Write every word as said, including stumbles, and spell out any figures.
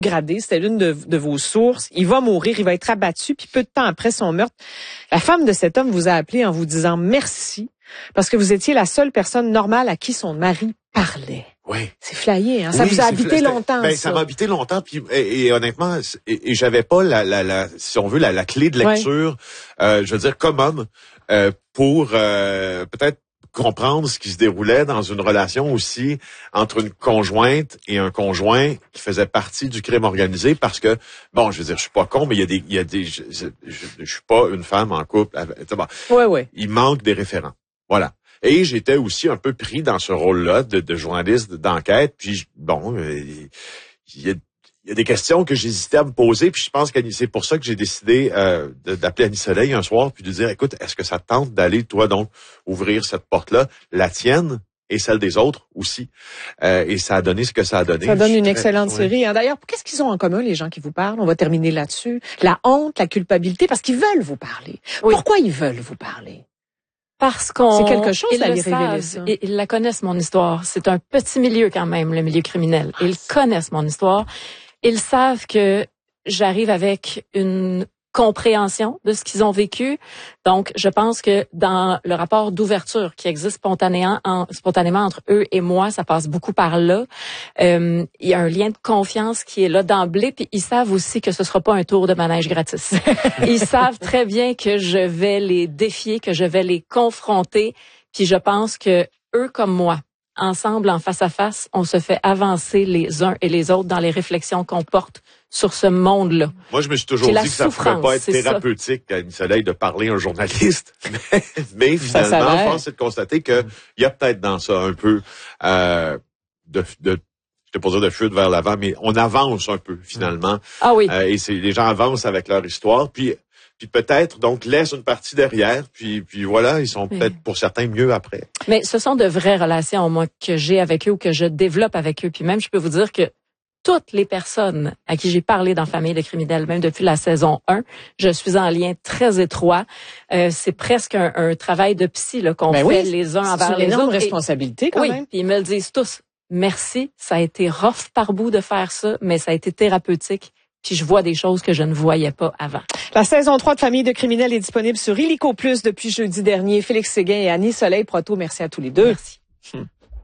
gradé, c'était l'une de, de vos sources. Il va mourir, il va être abattu, puis peu de temps après son meurtre, la femme de cet homme vous a appelé en vous disant merci, parce que vous étiez la seule personne normale à qui son mari parlait. Oui. C'est flayé, hein? Ça oui, vous a habité fla... longtemps, ben, ça. Ça m'a habité longtemps, puis et, et honnêtement, et, et j'avais pas la, la, la, si on veut, la, la clé de lecture, ouais. euh, je veux dire, comme homme, euh, pour euh, peut-être comprendre ce qui se déroulait dans une relation aussi entre une conjointe et un conjoint qui faisait partie du crime organisé, parce que, bon, je veux dire, je suis pas con, mais il y a des, il y a des, je, je, je, je suis pas une femme en couple. Bon, ouais, ouais. Il manque des référents. Voilà. Et j'étais aussi un peu pris dans ce rôle-là de, de journaliste d'enquête. Puis, bon, euh, il y a, il y a des questions que j'hésitais à me poser. Puis je pense que c'est pour ça que j'ai décidé euh, d'appeler Annie Soleil un soir puis de dire, écoute, est-ce que ça te tente d'aller, toi, donc, ouvrir cette porte-là, la tienne et celle des autres aussi. Euh, et ça a donné ce que ça a donné. Ça donne une très, excellente ouais. série. Hein. D'ailleurs, qu'est-ce qu'ils ont en commun, les gens qui vous parlent? On va terminer là-dessus. La honte, la culpabilité, parce qu'ils veulent vous parler. Oui. Pourquoi ils veulent vous parler? Parce qu'on... C'est quelque chose d'aller révéler ça. Ils, ils la connaissent, mon histoire. C'est un petit milieu quand même, le milieu criminel. Ils connaissent mon histoire. Ils savent que j'arrive avec une compréhension de ce qu'ils ont vécu. Donc, je pense que dans le rapport d'ouverture qui existe spontanément, en, spontanément entre eux et moi, ça passe beaucoup par là. Euh, il y a un lien de confiance qui est là d'emblée, puis ils savent aussi que ce sera pas un tour de manège gratis. Ils savent très bien que je vais les défier, que je vais les confronter, puis je pense que eux comme moi, ensemble, en face à face, on se fait avancer les uns et les autres dans les réflexions qu'on porte sur ce monde-là. Moi, je me suis toujours dit que ça ne pourrait pas être thérapeutique à Annie Soleil de parler à un journaliste. mais, mais finalement, force est de constater qu'il y a peut-être dans ça un peu euh, de... de je ne vais pas dire de fuite vers l'avant, mais on avance un peu, finalement. Ah oui. Euh, et c'est, les gens avancent avec leur histoire, puis... Puis peut-être, donc, laisse une partie derrière, puis puis voilà, ils sont peut-être, pour certains, mieux après. Mais ce sont de vraies relations, moi, que j'ai avec eux ou que je développe avec eux. Puis même, je peux vous dire que toutes les personnes à qui j'ai parlé dans Famille de criminels, même depuis la saison un, je suis en lien très étroit. Euh, c'est presque un, un travail de psy là, qu'on ben fait oui, les uns envers les autres. C'est une énorme responsabilité, quand oui, même. Puis ils me le disent tous. Merci, ça a été rough par bout de faire ça, mais ça a été thérapeutique. Puis je vois des choses que je ne voyais pas avant. La saison trois de Famille de criminels est disponible sur Illico Plus depuis jeudi dernier. Félix Séguin et Annie Soleil Proto, merci à tous les deux. Merci.